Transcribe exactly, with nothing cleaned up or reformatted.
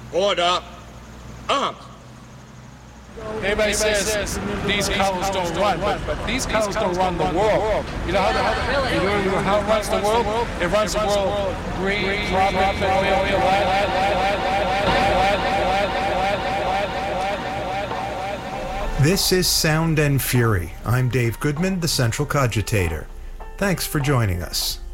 Order. Arms. Everybody says these cows don't run, but, but these cows don't run the world. You know how, the, how, the, you know, you know how it runs the world? It runs the world green, profit, oil, This is Sound and Fury. I'm Dave Goodman, the Central Cogitator. Thanks for joining us.